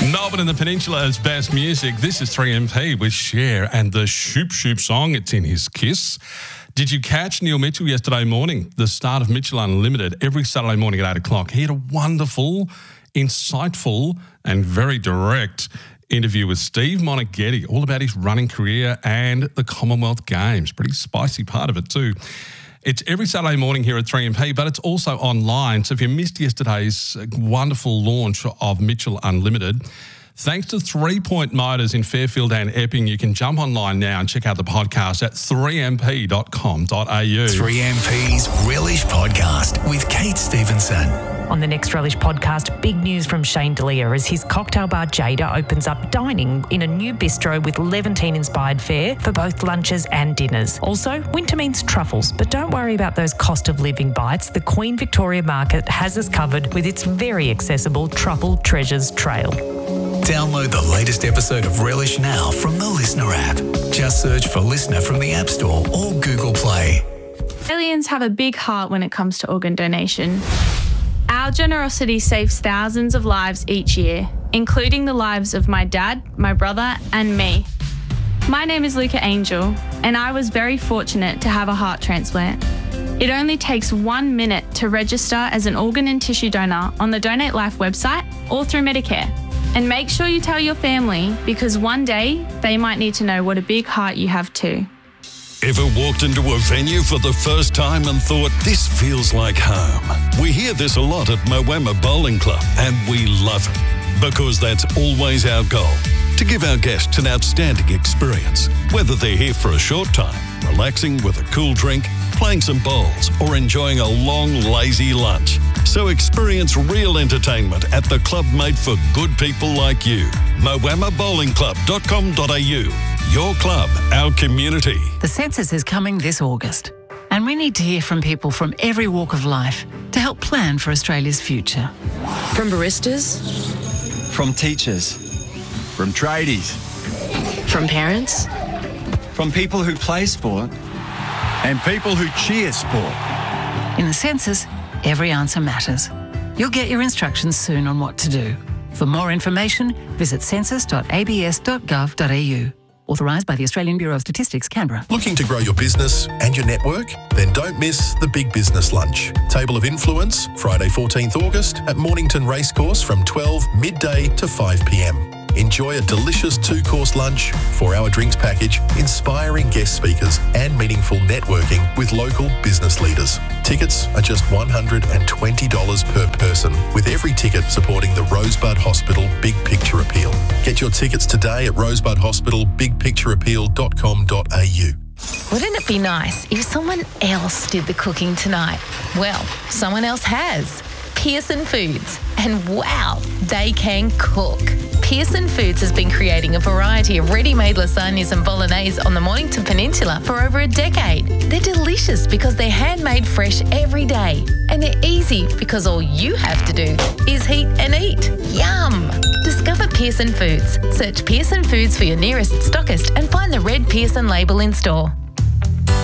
Melbourne and the Peninsula's best music. This is 3MP with Cher and the Shoop Shoop song. It's in his Kiss. Did you catch Neil Mitchell yesterday morning? The start of Mitchell Unlimited every Saturday morning at 8 o'clock. He had a wonderful, insightful and very direct interview with Steve Monaghetti, all about his running career and the Commonwealth Games. Pretty spicy part of it too. It's every Saturday morning here at 3MP, but it's also online. So if you missed yesterday's wonderful launch of Mitchell Unlimited, thanks to 3 Point Motors in Fairfield and Epping, you can jump online now and check out the podcast at 3mp.com.au. 3MP's Relish Podcast with Kate Stevenson. On the next Relish Podcast, big news from Shane D'Elia as his cocktail bar Jada opens up dining in a new bistro with Levantine-inspired fare for both lunches and dinners. Also, winter means truffles, but don't worry about those cost of living bites. The Queen Victoria Market has us covered with its very accessible Truffle Treasures Trail. Download the latest episode of Relish now from the Listener app. Just search for Listener from the App Store or Google Play. Australians have a big heart when it comes to organ donation. Our generosity saves thousands of lives each year, including the lives of my dad, my brother, and me. My name is Luca Angel, and I was very fortunate to have a heart transplant. It only takes 1 minute to register as an organ and tissue donor on the Donate Life website or through Medicare. And make sure you tell your family, because one day they might need to know what a big heart you have too. Ever walked into a venue for the first time and thought, this feels like home? We hear this a lot at Moama Bowling Club, and we love it because that's always our goal, to give our guests an outstanding experience, whether they're here for a short time, relaxing with a cool drink, playing some bowls, or enjoying a long, lazy lunch. So experience real entertainment at the club made for good people like you. moamabowlingclub.com.au. Your club, our community. The census is coming this August, and we need to hear from people from every walk of life to help plan for Australia's future. From baristas, from teachers, from tradies, from parents, from people who play sport, and people who cheer sport. In the census, every answer matters. You'll get your instructions soon on what to do. For more information, visit census.abs.gov.au. Authorised by the Australian Bureau of Statistics, Canberra. Looking to grow your business and your network? Then don't miss the Big Business Lunch. Table of Influence, Friday 14th August at Mornington Racecourse from 12 midday to 5 p.m. Enjoy a delicious 2-course lunch, 4-hour drinks package, inspiring guest speakers, and meaningful networking with local business leaders. Tickets are just $120 per person, with every ticket supporting the Rosebud Hospital Big Picture Appeal. Get your tickets today at rosebudhospitalbigpictureappeal.com.au. Wouldn't it be nice if someone else did the cooking tonight? Well, someone else has. Pearson Foods. And wow, they can cook. Pearson Foods has been creating a variety of ready-made lasagnas and bolognese on the Mornington Peninsula for over a decade. They're delicious because they're handmade fresh every day. And they're easy because all you have to do is heat and eat. Yum! Discover Pearson Foods. Search Pearson Foods for your nearest stockist and find the red Pearson label in store.